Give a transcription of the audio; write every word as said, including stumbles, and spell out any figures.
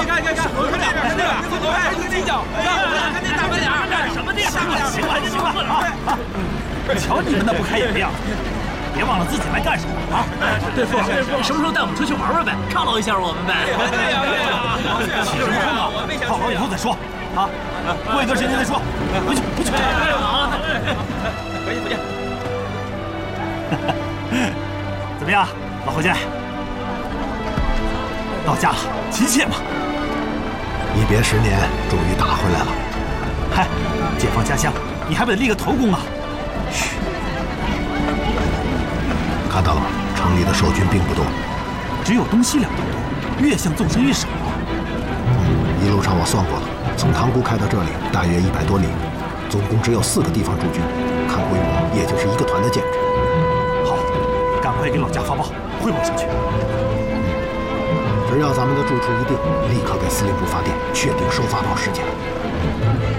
看看看，我看这边，看这边，走走开，这个脚，看这大白脸，干什么呢？ 行了行了行了啊！瞧你们那不开眼的样子，别忘了自己来干什么啊！ 对父，什么时候带我们出去玩玩呗，犒劳一下我们呗？ 对呀对呀， 起什么哄啊？犒劳以后再说啊，过一段时间再说。回去回去。 好， 回去回去。 怎么样，老伙计？到家了，急切吗？ 一别十年，终于打回来了。 嗨，解放家乡，你还不得立个头功啊？ 嘘，看到了吗？城里的守军并不多， 只有东西两头多，越向纵深越少啊。 嗯，一路上我算过了，从塘沽开到这里大约一百多里，总共只有四个地方驻军，看规模也就是一个团的建制。 好，赶快给老家发报，汇报下去。 只要咱们的住处一定，立刻给司令部发电，确定收发报时间。